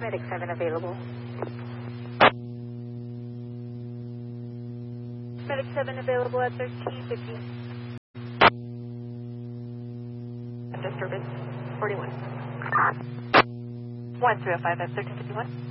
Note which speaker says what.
Speaker 1: Medic 7 available. Medic 7 available at 1350. Disturbance 41. 1305 at 1351.